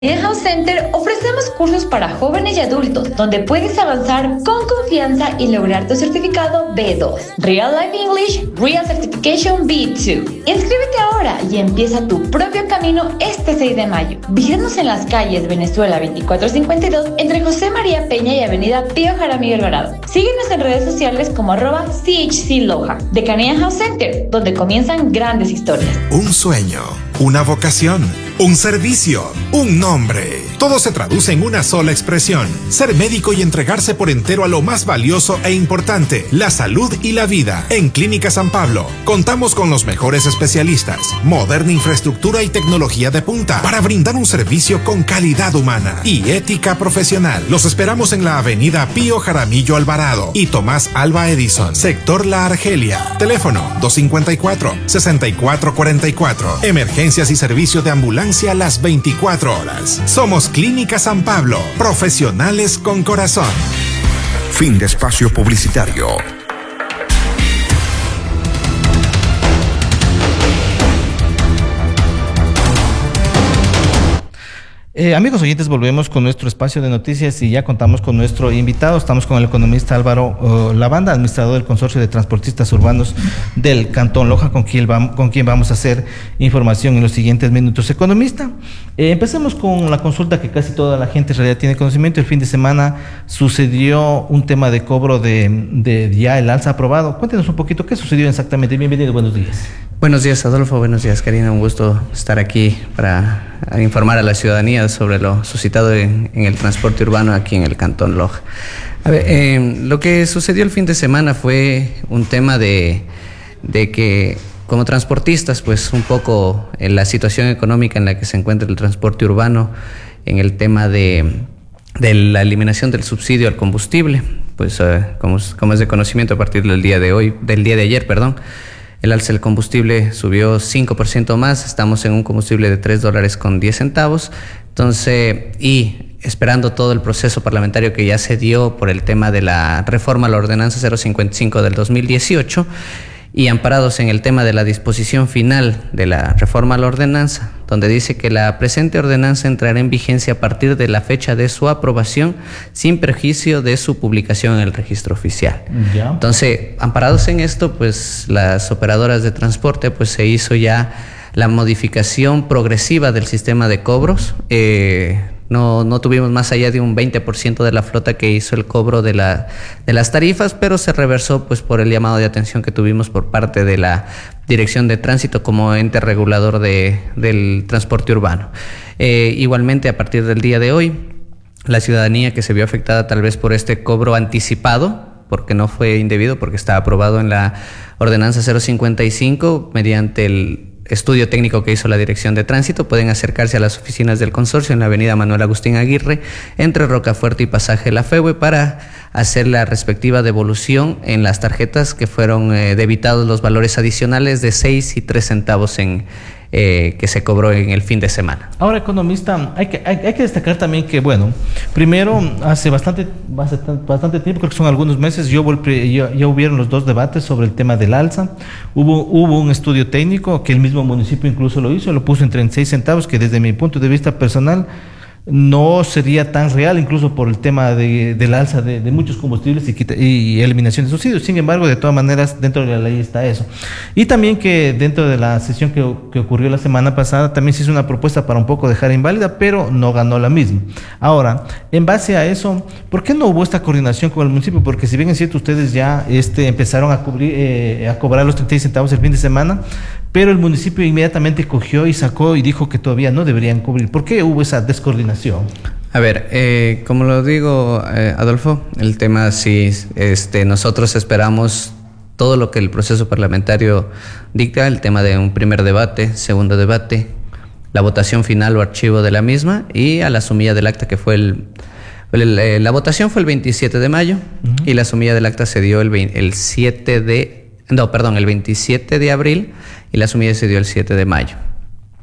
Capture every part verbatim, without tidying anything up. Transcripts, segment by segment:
En House Center ofrecemos cursos para jóvenes y adultos, donde puedes avanzar con confianza y lograr tu certificado B dos, Real Life English, Real Certification B dos. Inscríbete ahora y empieza tu propio camino este seis de mayo. Visítanos en las calles Venezuela veinticuatro cincuenta y dos, entre José María Peña y Avenida Pío Jaramillo Alvarado. Síguenos en redes sociales como arroba C H C Loja. Decanía House Center, donde comienzan grandes historias. Un sueño, una vocación, un servicio, un nombre. Todo se traduce en una sola expresión: ser médico y entregarse por entero a lo más valioso e importante, la salud y la vida. En Clínica San Pablo contamos con los mejores especialistas, moderna infraestructura y tecnología de punta para brindar un servicio con calidad humana y ética profesional. Los esperamos en la avenida Pío Jaramillo Alvarado y Tomás Alba Edison, sector La Argelia. Teléfono dos cinco cuatro, seis cuatro cuatro cuatro. Emergencias y servicio de ambulancia las veinticuatro horas. Somos Clínica San Pablo, profesionales con corazón. Fin de espacio publicitario. Eh, amigos oyentes, volvemos con nuestro espacio de noticias y ya contamos con nuestro invitado. Estamos con el economista Álvaro uh, Lavanda, administrador del Consorcio de Transportistas Urbanos del Cantón Loja, con quien, vamos, con quien vamos a hacer información en los siguientes minutos. Economista, eh, empecemos con la consulta que casi toda la gente en realidad tiene conocimiento. El fin de semana sucedió un tema de cobro de, de ya el alza aprobado. Cuéntenos un poquito qué sucedió exactamente. Bienvenido, buenos días. Buenos días, Adolfo. Buenos días, Karina. Un gusto estar aquí para informar a la ciudadanía sobre lo suscitado en, en el transporte urbano aquí en el Cantón Loja. A ver, eh, lo que sucedió el fin de semana fue un tema de, de que como transportistas, pues un poco en la situación económica en la que se encuentra el transporte urbano, en el tema de, de la eliminación del subsidio al combustible, pues eh, como, como es de conocimiento a partir del día de hoy, del día de ayer, perdón, el alza del combustible subió cinco por ciento más, estamos en un combustible de tres dólares con diez centavos, entonces, y esperando todo el proceso parlamentario que ya se dio por el tema de la reforma a la ordenanza cero cincuenta y cinco del dos mil dieciocho, y amparados en el tema de la disposición final de la reforma a la ordenanza, donde dice que la presente ordenanza entrará en vigencia a partir de la fecha de su aprobación, sin perjuicio de su publicación en el registro oficial. Ya. Entonces, amparados en esto, pues las operadoras de transporte, pues se hizo ya la modificación progresiva del sistema de cobros. Eh, No, no tuvimos más allá de un veinte por ciento de la flota que hizo el cobro de, la, de las tarifas, pero se reversó pues por el llamado de atención que tuvimos por parte de la Dirección de Tránsito como ente regulador de, del transporte urbano. Eh, igualmente, a partir del día de hoy, la ciudadanía que se vio afectada tal vez por este cobro anticipado, porque no fue indebido, porque está aprobado en la ordenanza cero cincuenta y cinco mediante el estudio técnico que hizo la Dirección de Tránsito, pueden acercarse a las oficinas del consorcio en la avenida Manuel Agustín Aguirre, entre Rocafuerte y Pasaje La Fehue, para hacer la respectiva devolución en las tarjetas que fueron eh, debitados los valores adicionales de seis y tres centavos en Eh, que se cobró en el fin de semana. Ahora, economista, hay que, hay, hay que destacar también que, bueno, primero, hace bastante, bastante, bastante tiempo, creo que son algunos meses, yo volví, ya, ya hubieron los dos debates sobre el tema del alza. Hubo, hubo un estudio técnico que el mismo municipio incluso lo hizo, lo puso en treinta y seis centavos, que desde mi punto de vista personal no sería tan real, incluso por el tema de, del alza de, de muchos combustibles y, quita, y eliminación de subsidios. Sin embargo, de todas maneras, dentro de la ley está eso. Y también que dentro de la sesión que, que ocurrió la semana pasada, también se hizo una propuesta para un poco dejar inválida, pero no ganó la misma. Ahora, en base a eso, ¿por qué no hubo esta coordinación con el municipio? Porque si bien es cierto, ustedes ya este, empezaron a, cubrir, eh, a cobrar los treinta y seis centavos el fin de semana, pero el municipio inmediatamente cogió y sacó y dijo que todavía no deberían cubrir. ¿Por qué hubo esa descoordinación? A ver, eh, como lo digo, eh, Adolfo, el tema sí, este, nosotros esperamos todo lo que el proceso parlamentario dicta, el tema de un primer debate, segundo debate, la votación final o archivo de la misma y a la sumilla del acta que fue el... el, el la votación fue el veintisiete de mayo uh-huh. y la sumilla del acta se dio el, el siete de... No, perdón, el veintisiete de abril y la sumilla se dio el siete de mayo.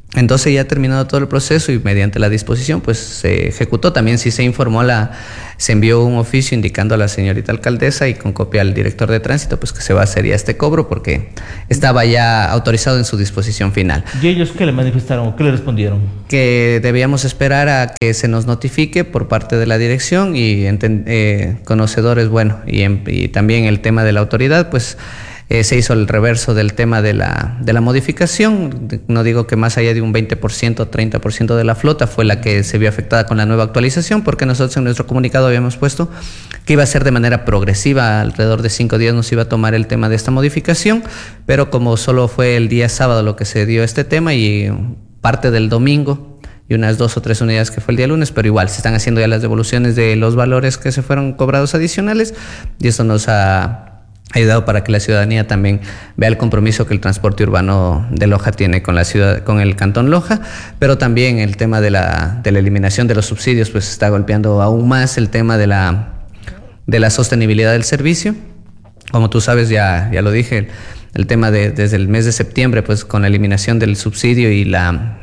Entonces ya terminado todo el proceso y mediante la disposición pues se ejecutó. También sí se informó, la, se envió un oficio indicando a la señorita alcaldesa y con copia al director de tránsito pues que se va a hacer ya este cobro porque estaba ya autorizado en su disposición final. ¿Y ellos qué le manifestaron o qué le respondieron? Que debíamos esperar a que se nos notifique por parte de la dirección y eh, conocedores, bueno, y, en, y también el tema de la autoridad pues... Eh, se hizo el reverso del tema de la, de la modificación. No digo que más allá de un veinte por ciento, treinta por ciento de la flota fue la que se vio afectada con la nueva actualización, porque nosotros en nuestro comunicado habíamos puesto que iba a ser de manera progresiva, alrededor de cinco días nos iba a tomar el tema de esta modificación, pero como solo fue el día sábado lo que se dio este tema y parte del domingo, y unas dos o tres unidades que fue el día lunes, pero igual se están haciendo ya las devoluciones de los valores que se fueron cobrados adicionales, y eso nos ha ayudado para que la ciudadanía también vea el compromiso que el transporte urbano de Loja tiene con la ciudad, con el Cantón Loja, pero también el tema de la, de la eliminación de los subsidios pues está golpeando aún más el tema de la, de la sostenibilidad del servicio. Como tú sabes, ya, ya lo dije, el, el tema de desde el mes de septiembre pues con la eliminación del subsidio y la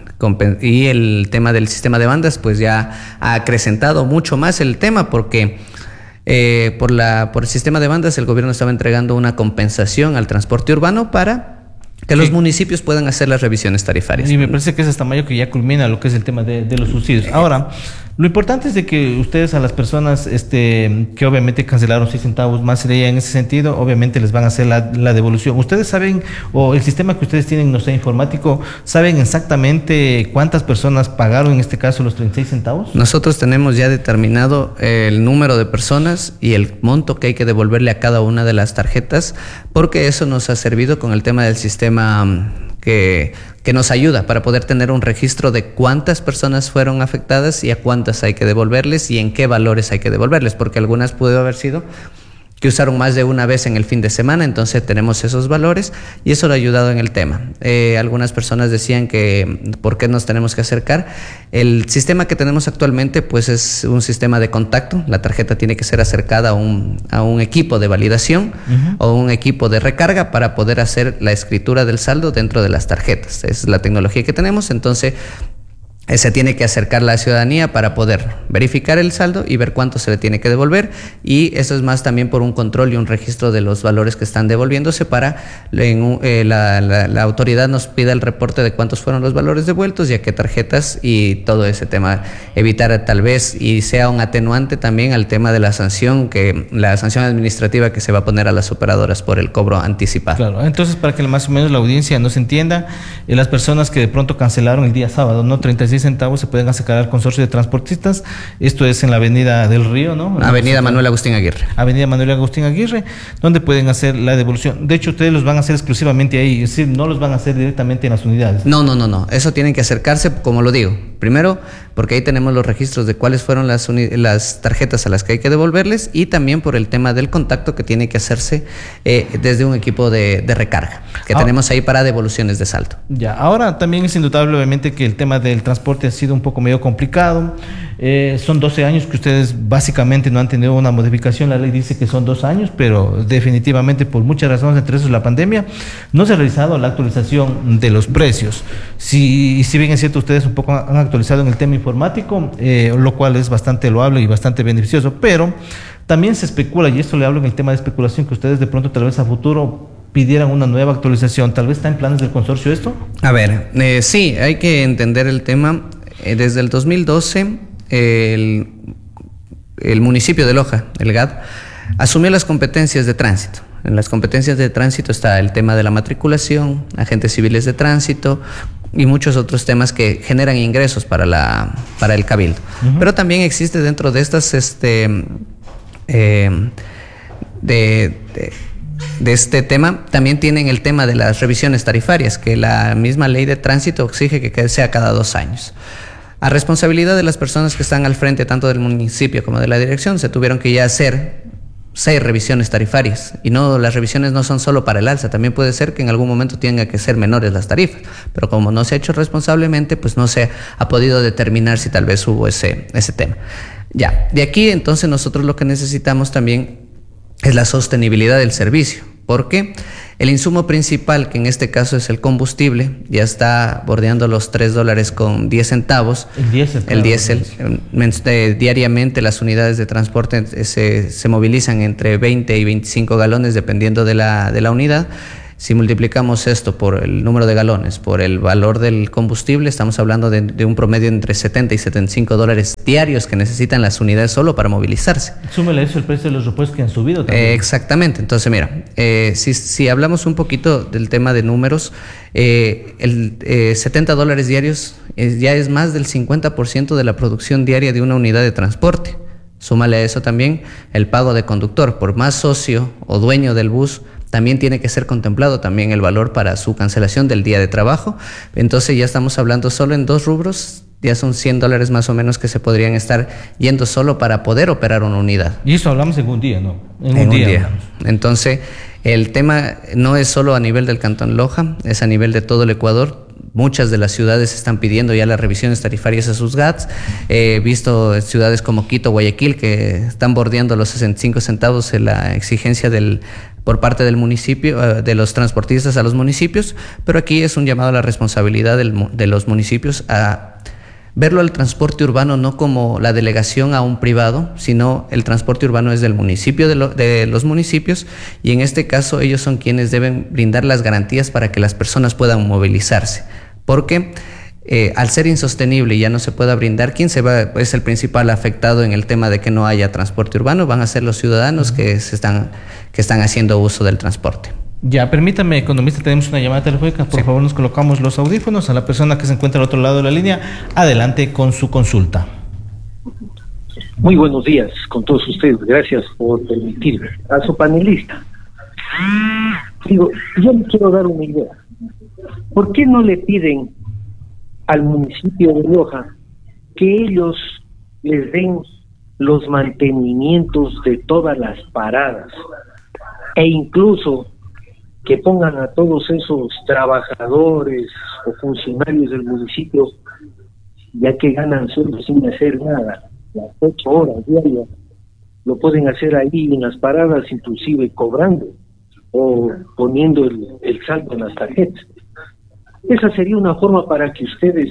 y el tema del sistema de bandas pues ya ha acrecentado mucho más el tema porque Eh, por, la, por el sistema de bandas, el gobierno estaba entregando una compensación al transporte urbano para que sí. los municipios puedan hacer las revisiones tarifarias. Y me parece que es hasta mayo que ya culmina lo que es el tema de, de los subsidios. Ahora, lo importante es de que ustedes a las personas este, que obviamente cancelaron seis centavos más sería en ese sentido, obviamente les van a hacer la, la devolución. ¿Ustedes saben, o el sistema que ustedes tienen, no sé, informático, saben exactamente cuántas personas pagaron en este caso los treinta y seis centavos? Nosotros tenemos ya determinado el número de personas y el monto que hay que devolverle a cada una de las tarjetas, porque eso nos ha servido con el tema del sistema que, que nos ayuda para poder tener un registro de cuántas personas fueron afectadas y a cuántas hay que devolverles y en qué valores hay que devolverles, porque algunas pudo haber sido que usaron más de una vez en el fin de semana, entonces tenemos esos valores y eso lo ha ayudado en el tema. Eh, algunas personas decían que ¿por qué nos tenemos que acercar? El sistema que tenemos actualmente pues es un sistema de contacto, la tarjeta tiene que ser acercada a un, a un equipo de validación uh-huh. o un equipo de recarga para poder hacer la escritura del saldo dentro de las tarjetas. Es la tecnología que tenemos, entonces se tiene que acercar la ciudadanía para poder verificar el saldo y ver cuánto se le tiene que devolver, y eso es más también por un control y un registro de los valores que están devolviéndose para en, eh, la, la, la autoridad nos pida el reporte de cuántos fueron los valores devueltos y a qué tarjetas y todo ese tema, evitar tal vez y sea un atenuante también al tema de la sanción, que la sanción administrativa que se va a poner a las operadoras por el cobro anticipado. Claro, entonces para que más o menos la audiencia nos entienda, eh, las personas que de pronto cancelaron el día sábado, ¿no? treinta y seis centavos se pueden acercar al consorcio de transportistas. Esto es en la Avenida del Río, ¿no? Avenida Manuel Agustín Aguirre. Avenida Manuel Agustín Aguirre, donde pueden hacer la devolución. De hecho, ustedes los van a hacer exclusivamente ahí, es decir, no los van a hacer directamente en las unidades. No, no, no, no. Eso tienen que acercarse, como lo digo. Primero, porque ahí tenemos los registros de cuáles fueron las, uni- las tarjetas a las que hay que devolverles, y también por el tema del contacto que tiene que hacerse eh, desde un equipo de, de recarga que ah. tenemos ahí para devoluciones de saldo. Ya, ahora también es indudable obviamente que el tema del transporte ha sido un poco medio complicado. Eh, son doce años que ustedes básicamente no han tenido una modificación. La ley dice que son dos años, pero definitivamente por muchas razones, entre esos la pandemia, no se ha realizado la actualización de los precios. Si, si bien es cierto, ustedes un poco han actualizado en el tema informático, eh, lo cual es bastante loable y bastante beneficioso, pero también se especula, y esto le hablo en el tema de especulación, que ustedes de pronto tal vez a futuro pidieran una nueva actualización. ¿Tal vez está en planes del consorcio esto? A ver, eh, sí, hay que entender el tema. Eh, desde el dos mil doce, eh, el, el municipio de Loja, el G A D, asumió las competencias de tránsito. En las competencias de tránsito está el tema de la matriculación, agentes civiles de tránsito y muchos otros temas que generan ingresos para, la, para el cabildo. Uh-huh. Pero también existe dentro de estas, este, eh, de... de de este tema, también tienen el tema de las revisiones tarifarias, que la misma ley de tránsito exige que sea cada dos años. A responsabilidad de las personas que están al frente, tanto del municipio como de la dirección, se tuvieron que ya hacer seis revisiones tarifarias, y no, las revisiones no son solo para el alza, también puede ser que en algún momento tengan que ser menores las tarifas, pero como no se ha hecho responsablemente, pues no se ha podido determinar si tal vez hubo ese, ese tema. Ya, de aquí entonces nosotros lo que necesitamos también es la sostenibilidad del servicio. Porque el insumo principal, que en este caso es el combustible, ya está bordeando los tres dólares con diez centavos. El diésel. El diésel. Eh, diariamente las unidades de transporte se, se movilizan entre veinte y veinticinco galones dependiendo de la, de la unidad. Si multiplicamos esto por el número de galones, por el valor del combustible, estamos hablando de, de un promedio entre setenta y setenta y cinco dólares diarios que necesitan las unidades solo para movilizarse. Súmele eso el precio de los repuestos que han subido también. Eh, exactamente. Entonces, mira, eh, si, si hablamos un poquito del tema de números, eh, el eh, setenta dólares diarios eh, ya es más del cincuenta por ciento de la producción diaria de una unidad de transporte. Súmale a eso también el pago de conductor. Por más socio o dueño del bus, también tiene que ser contemplado también el valor para su cancelación del día de trabajo. Entonces ya estamos hablando solo en dos rubros, ya son cien dólares más o menos que se podrían estar yendo solo para poder operar una unidad. Y eso hablamos en un día, ¿no? En, en un día. día. Entonces, el tema no es solo a nivel del Cantón Loja, es a nivel de todo el Ecuador. Muchas de las ciudades están pidiendo ya las revisiones tarifarias a sus G A Ts. He visto ciudades como Quito, Guayaquil, que están bordeando los sesenta y cinco centavos en la exigencia del por parte del municipio, de los transportistas a los municipios, pero aquí es un llamado a la responsabilidad del, de los municipios a verlo al transporte urbano no como la delegación a un privado, sino el transporte urbano es del municipio, de, lo, de los municipios, y en este caso ellos son quienes deben brindar las garantías para que las personas puedan movilizarse, porque eh, al ser insostenible y ya no se pueda brindar, ¿quién se va? Es el principal afectado en el tema de que no haya transporte urbano, van a ser los ciudadanos uh-huh. que, se están, que están haciendo uso del transporte. Ya, permítame, economista, tenemos una llamada telefónica. Por sí. favor, nos colocamos los audífonos. A la persona que se encuentra al otro lado de la línea, adelante con su consulta. Muy buenos días con todos ustedes. Gracias por permitirme. A su panelista. Digo, yo le quiero dar una idea. ¿Por qué no le piden al municipio de Loja que ellos les den los mantenimientos de todas las paradas e incluso que pongan a todos esos trabajadores o funcionarios del municipio, ya que ganan sueldo sin hacer nada, las ocho horas diarias, lo pueden hacer ahí en las paradas, inclusive cobrando o poniendo el, el saldo en las tarjetas? Esa sería una forma para que ustedes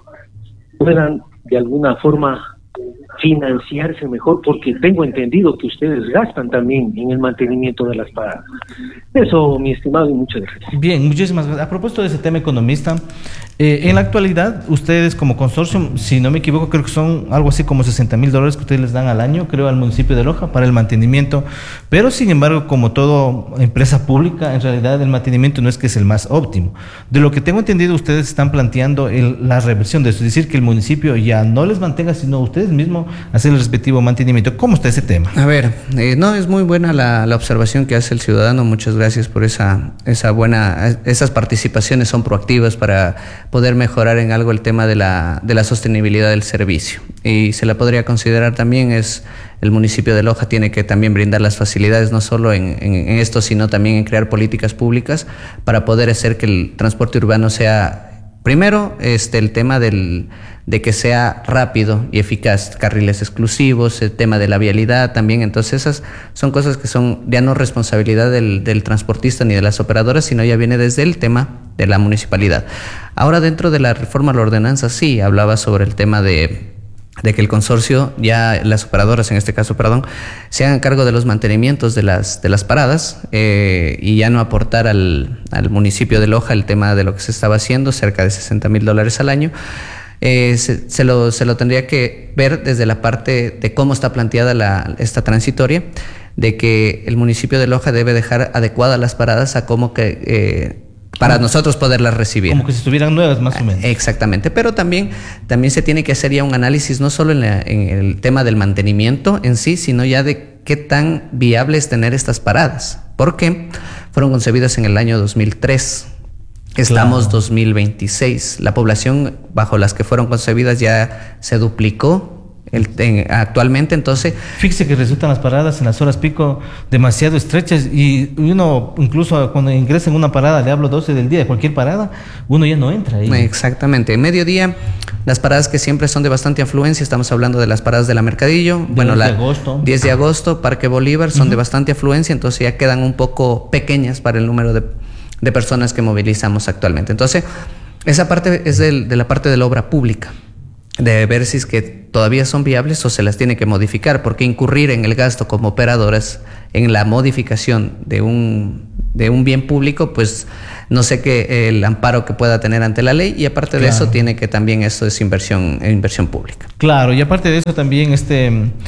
puedan de alguna forma financiarse mejor, porque tengo entendido que ustedes gastan también en el mantenimiento de las paradas. Eso, mi estimado, y muchas gracias. Bien, muchísimas gracias. A propósito de ese tema, economista, eh, en la actualidad, ustedes como consorcio, si no me equivoco, creo que son algo así como sesenta mil dólares que ustedes les dan al año, creo, al municipio de Loja para el mantenimiento, pero sin embargo, como toda empresa pública, en realidad el mantenimiento no es que es el más óptimo. De lo que tengo entendido, ustedes están planteando el, la reversión de eso, es decir, que el municipio ya no les mantenga, sino ustedes mismos hacer el respectivo mantenimiento. ¿Cómo está ese tema? A ver, eh, no, es muy buena la, la observación que hace el ciudadano. Muchas gracias por esa, esa buena, esas participaciones son proactivas para poder mejorar en algo el tema de la, de la sostenibilidad del servicio. Y se la podría considerar también es el municipio de Loja tiene que también brindar las facilidades, no solo en, en, en esto, sino también en crear políticas públicas para poder hacer que el transporte urbano sea, primero, este, el tema del de que sea rápido y eficaz, carriles exclusivos, el tema de la vialidad también. Entonces esas son cosas que son ya no responsabilidad del, del transportista ni de las operadoras, sino ya viene desde el tema de la municipalidad. Ahora, dentro de la reforma a la ordenanza, sí hablaba sobre el tema de de que el consorcio, ya las operadoras en este caso, perdón, se hagan cargo de los mantenimientos de las de las paradas eh, y ya no aportar al, al municipio de Loja el tema de lo que se estaba haciendo, cerca de sesenta mil dólares al año. Eh, se, se, lo, se lo tendría que ver desde la parte de cómo está planteada la, esta transitoria, de que el municipio de Loja debe dejar adecuadas las paradas a cómo que... Eh, para nosotros poderlas recibir. Como que si estuvieran nuevas, más o menos. Exactamente, pero también, también se tiene que hacer ya un análisis no solo en, la, en el tema del mantenimiento en sí, sino ya de qué tan viable es tener estas paradas, porque fueron concebidas en el año dos mil tres. Estamos claro. dos mil veintiséis. La población bajo las que fueron concebidas ya se duplicó el, en, actualmente. Entonces, fíjese que resultan las paradas en las horas pico demasiado estrechas y uno incluso cuando ingresa en una parada, le hablo doce del día, de cualquier parada, uno ya no entra ahí. Exactamente. En mediodía, las paradas que siempre son de bastante afluencia, estamos hablando de las paradas de la Mercadillo, de bueno, la diez de agosto. diez de agosto, Parque Bolívar, son uh-huh. de bastante afluencia, entonces ya quedan un poco pequeñas para el número de, de personas que movilizamos actualmente. Entonces, esa parte es del, de la parte de la obra pública, de ver si es que todavía son viables o se las tiene que modificar, porque incurrir en el gasto como operadoras en la modificación de un, de un bien público, pues no sé qué el amparo que pueda tener ante la ley, y aparte claro. de eso tiene que también esto es inversión inversión pública. Claro, y aparte de eso también este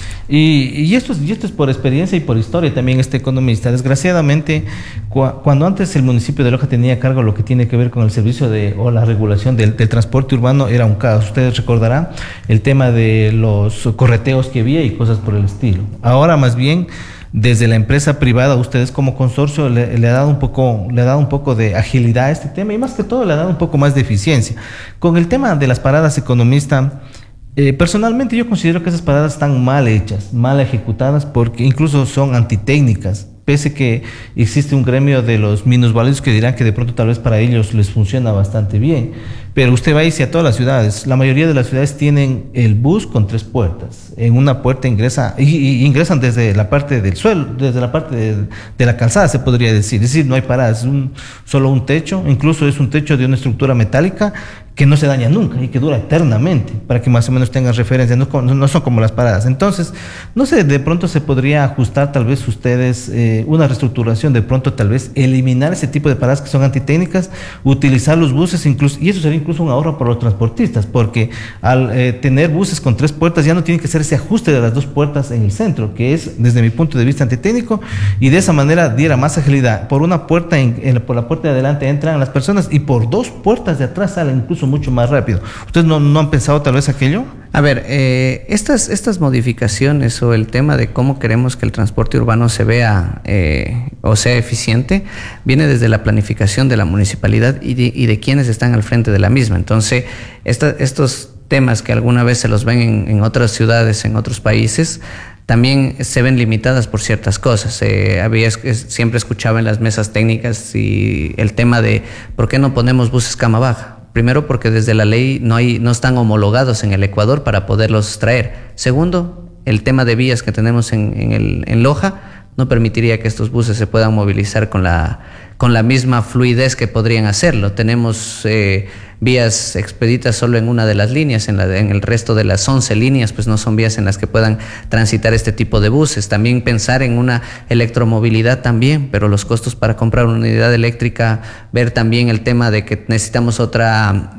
y, y esto es y esto es por experiencia y por historia también este economista. Desgraciadamente, cu- cuando antes el municipio de Loja tenía a cargo lo que tiene que ver con el servicio de o la regulación del, del transporte urbano, era un caos. Ustedes recordarán el tema de los correteos que había y cosas por el estilo. Ahora más bien desde la empresa privada, ustedes como consorcio le, le ha dado un poco, le ha dado un poco de agilidad a este tema y más que todo le ha dado un poco más de eficiencia. Con el tema de las paradas, economista, eh, personalmente yo considero que esas paradas están mal hechas, mal ejecutadas, porque incluso son antitécnicas. Pese que existe un gremio de los minusválidos que dirán que de pronto tal vez para ellos les funciona bastante bien, pero usted va a irse a todas las ciudades, la mayoría de las ciudades tienen el bus con tres puertas, en una puerta ingresa, y, y ingresan desde la parte del suelo, desde la parte de, de la calzada se podría decir, es decir, no hay paradas, es un, solo un techo, incluso es un techo de una estructura metálica que no se daña nunca y que dura eternamente, para que más o menos tengan referencia, no, no son como las paradas. Entonces, no sé, de pronto se podría ajustar tal vez ustedes eh, una reestructuración, de pronto tal vez eliminar ese tipo de paradas que son antitécnicas, utilizar los buses incluso, y eso sería incluso un ahorro para los transportistas, porque al eh, tener buses con tres puertas ya no tiene que hacer ese ajuste de las dos puertas en el centro, que es desde mi punto de vista antitécnico, y de esa manera diera más agilidad. Por una puerta, en, en, por la puerta de adelante entran las personas y por dos puertas de atrás salen incluso mucho más rápido. ¿Ustedes no, no han pensado tal vez aquello? A ver, eh, estas, estas modificaciones o el tema de cómo queremos que el transporte urbano se vea eh, o sea eficiente, viene desde la planificación de la municipalidad y de, y de quienes están al frente de la misma. Entonces, esta, estos temas que alguna vez se los ven en, en otras ciudades, en otros países, también se ven limitadas por ciertas cosas. Eh, había, siempre escuchaba en las mesas técnicas y el tema de ¿por qué no ponemos buses cama baja? Primero, porque desde la ley no hay, no están homologados en el Ecuador para poderlos traer. Segundo, el tema de vías que tenemos en, en, el, en Loja no permitiría que estos buses se puedan movilizar con la, con la misma fluidez que podrían hacerlo. Tenemos eh, vías expeditas solo en una de las líneas, en, la, en el resto de las once líneas, pues no son vías en las que puedan transitar este tipo de buses. También pensar en una electromovilidad también, pero los costos para comprar una unidad eléctrica, ver también el tema de que necesitamos otra,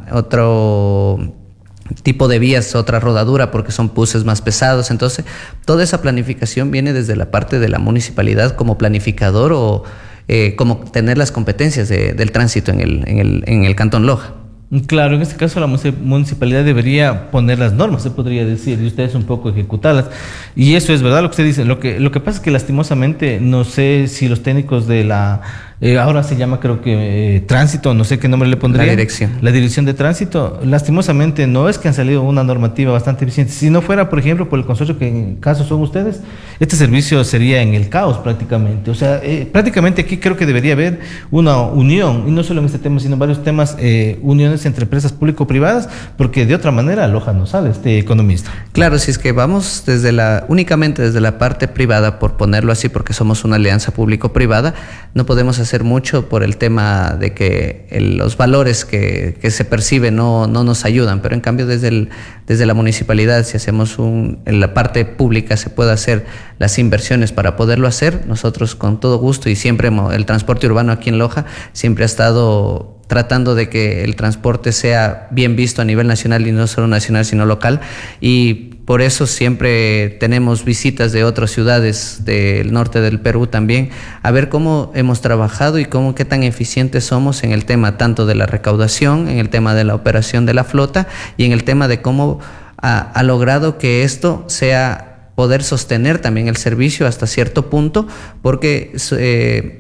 otro tipo de vías, otra rodadura, porque son buses más pesados. Entonces, toda esa planificación viene desde la parte de la municipalidad como planificador o eh, como tener las competencias de, del tránsito en el, en el, en el Cantón Loja. Claro, en este caso la municipalidad debería poner las normas, se podría decir, y ustedes un poco ejecutarlas. Y eso es verdad lo que usted dice. Lo que, lo que pasa es que lastimosamente no sé si los técnicos de la... Eh, ahora se llama creo que eh, tránsito, no sé qué nombre le pondría. La dirección. La dirección de tránsito, lastimosamente no es que han salido una normativa bastante eficiente. Si no fuera, por ejemplo, por el consorcio que en caso son ustedes, este servicio sería en el caos prácticamente. O sea, eh, prácticamente aquí creo que debería haber una unión, y no solo en este tema, sino en varios temas, eh, uniones entre empresas público-privadas, porque de otra manera Loja no sale, este economista. Claro, si es que vamos desde la, únicamente desde la parte privada, por ponerlo así, porque somos una alianza público-privada, no podemos hacer mucho por el tema de que el, los valores que, que se perciben no, no nos ayudan, pero en cambio desde, el, desde la municipalidad, si hacemos un, en la parte pública se puede hacer las inversiones para poderlo hacer, nosotros con todo gusto, y siempre el transporte urbano aquí en Loja siempre ha estado tratando de que el transporte sea bien visto a nivel nacional y no solo nacional sino local, y por eso siempre tenemos visitas de otras ciudades del norte del Perú también, a ver cómo hemos trabajado y cómo qué tan eficientes somos en el tema tanto de la recaudación, en el tema de la operación de la flota y en el tema de cómo ha, ha logrado que esto sea poder sostener también el servicio hasta cierto punto, porque eh,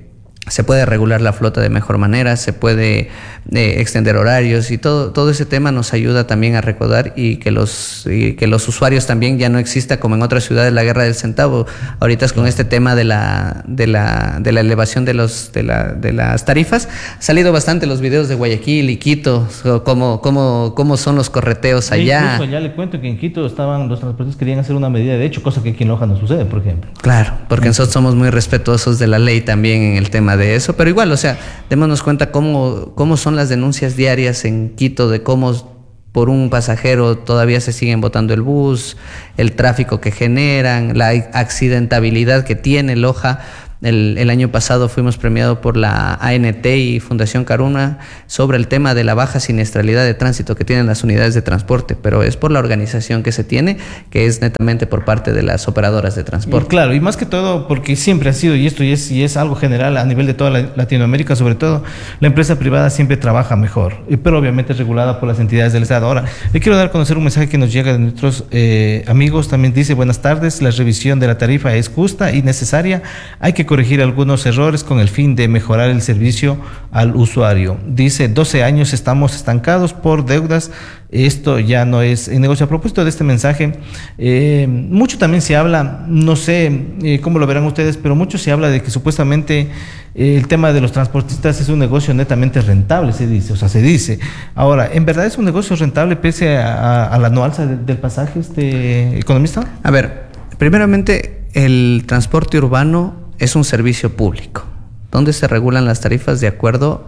se puede regular la flota de mejor manera, se puede eh, extender horarios y todo, todo ese tema nos ayuda también a recaudar y que los, y que los usuarios también ya no exista como en otras ciudades la guerra del centavo. Ahorita es con este tema de la, de la, de la elevación de, los, de, la, de las tarifas. Ha salido bastante los videos de Guayaquil y Quito, cómo, cómo, cómo son los correteos allá. Incluso allá le cuento que en Quito estaban, los transportistas querían hacer una medida de hecho, cosa que aquí en Loja no sucede, por ejemplo. Claro, porque nosotros somos muy respetuosos de la ley también en el tema de eso, pero igual, o sea, démonos cuenta cómo, cómo son las denuncias diarias en Quito de cómo por un pasajero todavía se siguen botando el bus, el tráfico que generan, la accidentabilidad que tiene Loja. El, el año pasado fuimos premiados por la A N T y Fundación Caruna sobre el tema de la baja siniestralidad de tránsito que tienen las unidades de transporte, pero es por la organización que se tiene, que es netamente por parte de las operadoras de transporte. Y claro, y más que todo porque siempre ha sido, y esto y es, y es algo general a nivel de toda la Latinoamérica, sobre todo, la empresa privada siempre trabaja mejor, pero obviamente es regulada por las entidades del Estado. Ahora, le quiero dar a conocer un mensaje que nos llega de nuestros eh, amigos, también dice: buenas tardes, la revisión de la tarifa es justa y necesaria, hay que corregir algunos errores con el fin de mejorar el servicio al usuario. Dice: doce años estamos estancados por deudas, esto ya no es en negocio. A propósito de este mensaje, eh, mucho también se habla, no sé eh, cómo lo verán ustedes, pero mucho se habla de que supuestamente eh, el tema de los transportistas es un negocio netamente rentable, se dice, o sea, se dice. Ahora, ¿en verdad es un negocio rentable pese a, a, a la no alza de, del pasaje, este economista? A ver, primeramente, el transporte urbano es un servicio público, donde se regulan las tarifas de acuerdo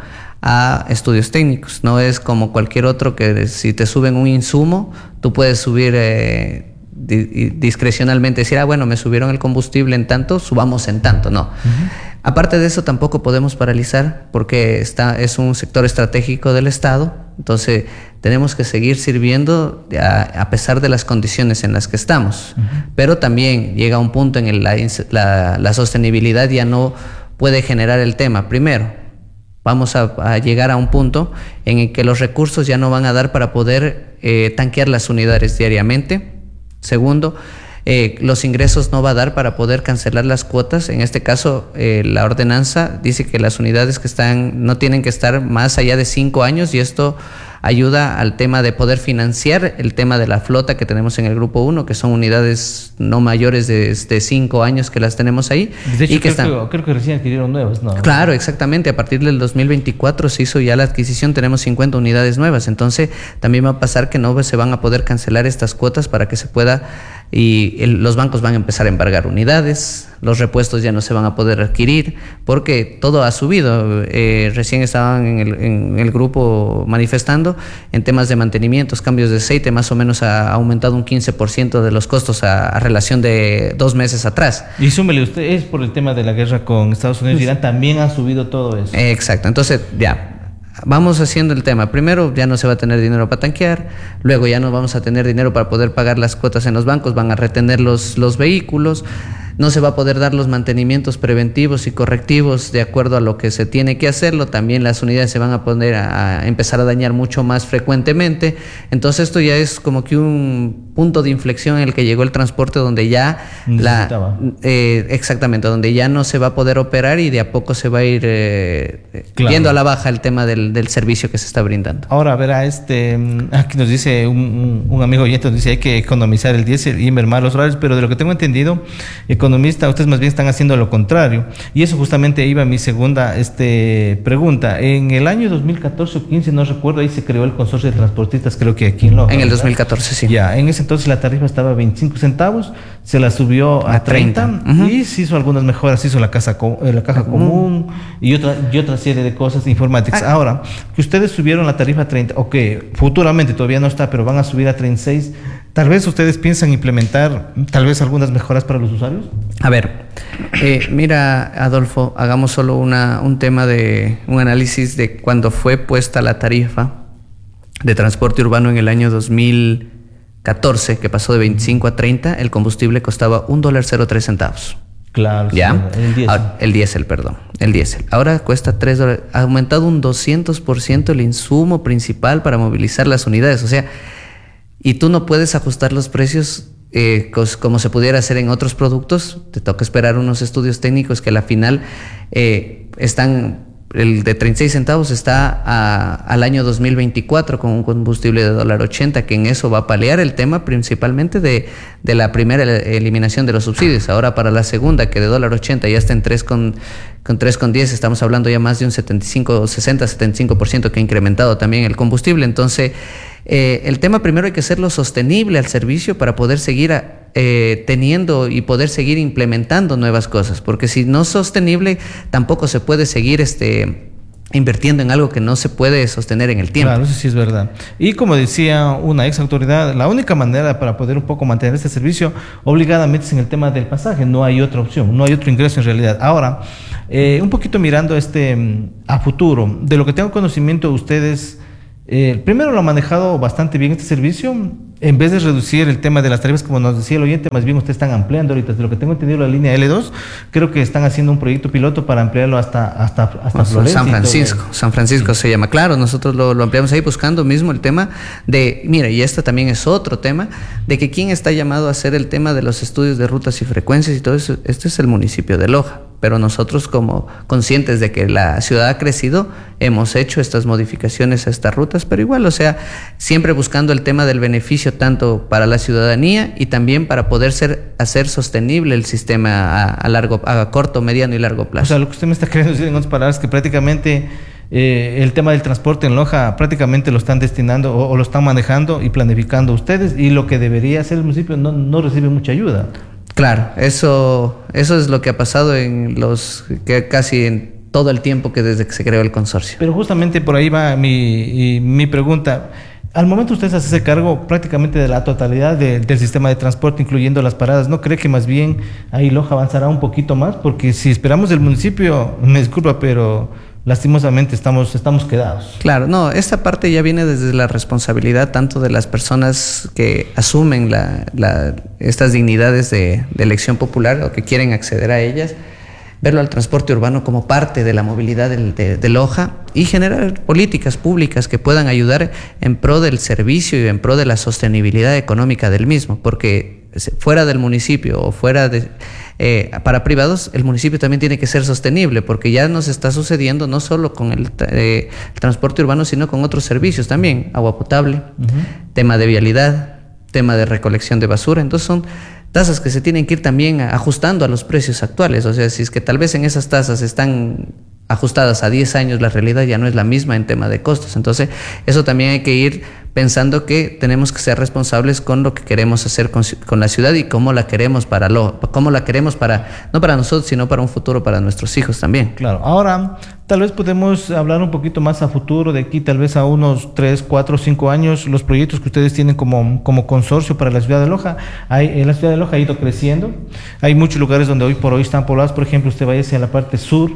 a estudios técnicos. No es como cualquier otro que si te suben un insumo, tú puedes subir eh, di- discrecionalmente, decir, ah, bueno, me subieron el combustible en tanto, subamos en tanto. No. Uh-huh. Aparte de eso, tampoco podemos paralizar porque está, es un sector estratégico del Estado, entonces tenemos que seguir sirviendo a, a pesar de las condiciones en las que estamos. Uh-huh. Pero también llega un punto en el la, la, la sostenibilidad ya no puede generar el tema. Primero, vamos a, a llegar a un punto en el que los recursos ya no van a dar para poder eh, tanquear las unidades diariamente. Segundo, Eh, los ingresos no va a dar para poder cancelar las cuotas. En este caso, eh, la ordenanza dice que las unidades que están no tienen que estar más allá de cinco años y esto ayuda al tema de poder financiar el tema de la flota que tenemos en el grupo uno, que son unidades no mayores de, de cinco años que las tenemos ahí. De hecho, y que creo, están... que, creo que recién adquirieron nuevas, ¿no? Claro, exactamente. A partir del dos mil veinticuatro se hizo ya la adquisición, tenemos cincuenta unidades nuevas. Entonces, también va a pasar que no se van a poder cancelar estas cuotas para que se pueda... Y el, los bancos van a empezar a embargar unidades, los repuestos ya no se van a poder adquirir, porque todo ha subido. Eh, recién estaban en el, en el grupo manifestando en temas de mantenimientos, cambios de aceite, más o menos ha aumentado un quince por ciento de los costos a, a relación de dos meses atrás. Y súmele usted, es por el tema de la guerra con Estados Unidos y Irán, también ha subido todo eso. Eh, exacto, entonces ya... Vamos haciendo el tema. Primero ya no se va a tener dinero para tanquear, luego ya no vamos a tener dinero para poder pagar las cuotas en los bancos, van a retener los, los vehículos, no se va a poder dar los mantenimientos preventivos y correctivos de acuerdo a lo que se tiene que hacerlo, también las unidades se van a poner a, a empezar a dañar mucho más frecuentemente. Entonces esto ya es como que un punto de inflexión en el que llegó el transporte donde ya la, eh, exactamente, donde ya no se va a poder operar y de a poco se va a ir eh, claro. viendo a la baja el tema del, del servicio que se está brindando. Ahora verá, este aquí nos dice un, un, un amigo oyente, nos dice hay que economizar el diésel y mermar los horarios, pero de lo que tengo entendido, economista, ustedes más bien están haciendo lo contrario, y eso justamente iba a mi segunda este, pregunta. En el año dos mil catorce o quince, no recuerdo, ahí se creó el consorcio de transportistas, creo que aquí en Loja. En el dos mil catorce, sí. Ya, en ese entonces la tarifa estaba a veinticinco centavos, se la subió a, a treinta, treinta. Uh-huh. Y se hizo algunas mejoras, se hizo la, casa, la caja uh-huh. común y otra, y otra serie de cosas informáticas. Ah. Ahora, que ustedes subieron la tarifa a treinta, o que futuramente todavía no está, pero van a subir a treinta y seis, tal vez ustedes piensan implementar tal vez algunas mejoras para los usuarios. A ver, eh, mira, Adolfo, hagamos solo una, un tema de un análisis de cuando fue puesta la tarifa de transporte urbano en el año dos mil catorce, que pasó de veinticinco a treinta, el combustible costaba un dólar cero tres centavos. Claro, ¿ya? Sí, el diésel. Ahora, el diésel, perdón, el diésel. Ahora cuesta tres dólares, ha aumentado un doscientos por ciento el insumo principal para movilizar las unidades, o sea, y tú no puedes ajustar los precios eh, como se pudiera hacer en otros productos, te toca esperar unos estudios técnicos que a la final eh, están, el de treinta y seis centavos está a, al año dos mil veinticuatro con un combustible de dólar ochenta, que en eso va a paliar el tema principalmente de, de la primera eliminación de los subsidios. Ahora para la segunda, que de dólar ochenta ya está en tres con tres con diez, estamos hablando ya más de un setenta y cinco, sesenta, setenta y cinco por ciento que ha incrementado también el combustible. Entonces, eh, el tema primero hay que hacerlo sostenible al servicio para poder seguir a, Eh, teniendo y poder seguir implementando nuevas cosas, porque si no es sostenible tampoco se puede seguir este invirtiendo en algo que no se puede sostener en el tiempo. Claro, eso sí es verdad. Y como decía una ex autoridad, la única manera para poder un poco mantener este servicio obligadamente es en el tema del pasaje, no hay otra opción, no hay otro ingreso en realidad. Ahora, eh, un poquito mirando este a futuro, de lo que tengo conocimiento, ustedes eh, primero lo han manejado bastante bien este servicio. En vez de reducir el tema de las tarifas, como nos decía el oyente, más bien ustedes están ampliando ahorita. De lo que tengo entendido, la línea L dos, creo que están haciendo un proyecto piloto para ampliarlo hasta hasta, hasta Florencia. San Francisco, San Francisco se llama. Claro, nosotros lo, lo ampliamos ahí buscando mismo el tema de, mira, y este también es otro tema, de que quién está llamado a hacer el tema de los estudios de rutas y frecuencias y todo eso. Este es el municipio de Loja. Pero nosotros, como conscientes de que la ciudad ha crecido, hemos hecho estas modificaciones a estas rutas, pero igual, o sea, siempre buscando el tema del beneficio tanto para la ciudadanía y también para poder ser, hacer sostenible el sistema a, a largo, a corto, mediano y largo plazo. O sea, lo que usted me está queriendo decir en otras palabras es que prácticamente eh, el tema del transporte en Loja prácticamente lo están destinando o, o lo están manejando y planificando ustedes, y lo que debería hacer el municipio no, no recibe mucha ayuda. Claro, eso, eso es lo que ha pasado en los que casi en todo el tiempo que desde que se creó el consorcio. Pero justamente por ahí va mi, mi pregunta. Al momento ustedes hacen ese cargo prácticamente de la totalidad de, del sistema de transporte, incluyendo las paradas. ¿No cree que más bien ahí Loja avanzará un poquito más? Porque si esperamos del municipio, me disculpa, pero lastimosamente estamos, estamos quedados. Claro, no, esta parte ya viene desde la responsabilidad tanto de las personas que asumen la, la, estas dignidades de, de elección popular o que quieren acceder a ellas, verlo al transporte urbano como parte de la movilidad de, de, de Loja y generar políticas públicas que puedan ayudar en pro del servicio y en pro de la sostenibilidad económica del mismo, porque fuera del municipio o fuera de... Eh, para privados, el municipio también tiene que ser sostenible, porque ya nos está sucediendo no solo con el, eh, el transporte urbano, sino con otros servicios también, agua potable, uh-huh. tema de vialidad, tema de recolección de basura. Entonces son tasas que se tienen que ir también ajustando a los precios actuales. O sea, si es que tal vez en esas tasas están ajustadas a diez años, la realidad ya no es la misma en tema de costos. Entonces, eso también hay que ir pensando que tenemos que ser responsables con lo que queremos hacer con, con la ciudad y cómo la queremos para lo, cómo la queremos para, no para nosotros, sino para un futuro para nuestros hijos también. Claro. Ahora, tal vez podemos hablar un poquito más a futuro, de aquí tal vez a unos tres, cuatro, cinco años, los proyectos que ustedes tienen como, como consorcio para la ciudad de Loja. Hay, en la ciudad de Loja ha ido creciendo. Hay muchos lugares donde hoy por hoy están poblados. Por ejemplo, usted vaya hacia la parte sur,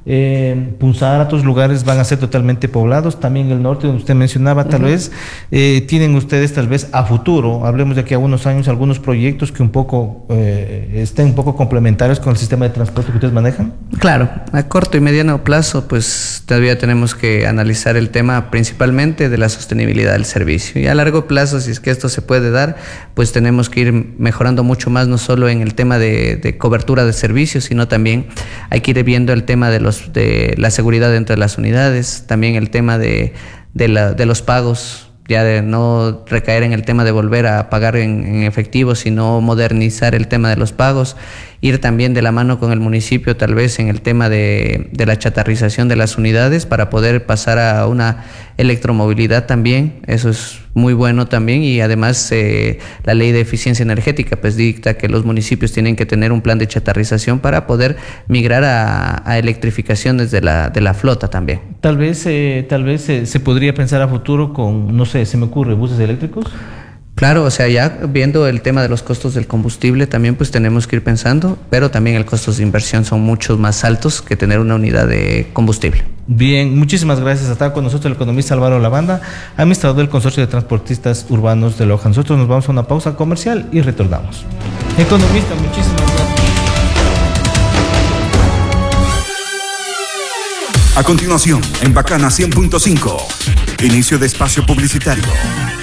Eh, Punzar, otros lugares van a ser totalmente poblados, también el norte donde usted mencionaba, tal uh-huh. vez eh, tienen ustedes tal vez a futuro, hablemos de aquí a unos años, algunos proyectos que un poco eh, estén un poco complementarios con el sistema de transporte que ustedes manejan. Claro, a corto y mediano plazo pues todavía tenemos que analizar el tema principalmente de la sostenibilidad del servicio, y a largo plazo, si es que esto se puede dar, pues tenemos que ir mejorando mucho más, no solo en el tema de, de cobertura de servicios, sino también hay que ir viendo el tema de los de la seguridad dentro de las unidades, también el tema de, de, la, de los pagos, ya de no recaer en el tema de volver a pagar en, en efectivo, sino modernizar el tema de los pagos, ir también de la mano con el municipio tal vez en el tema de, de la chatarrización de las unidades para poder pasar a una electromovilidad también. Eso es muy bueno también, y además eh, la ley de eficiencia energética pues dicta que los municipios tienen que tener un plan de chatarrización para poder migrar a, a electrificaciones de la, de la flota también. Tal vez, eh, tal vez eh, se podría pensar a futuro con, no sé, se me ocurre, buses eléctricos. Claro, o sea, ya viendo el tema de los costos del combustible también pues tenemos que ir pensando, pero también el costos de inversión son mucho más altos que tener una unidad de combustible. Bien, muchísimas gracias. Está con nosotros el economista Álvaro Lavanda, administrador del Consorcio de Transportistas Urbanos de Loja. Nosotros nos vamos a una pausa comercial y retornamos. Economista, muchísimas gracias. A continuación, en Bacana cien punto cinco, inicio de espacio publicitario.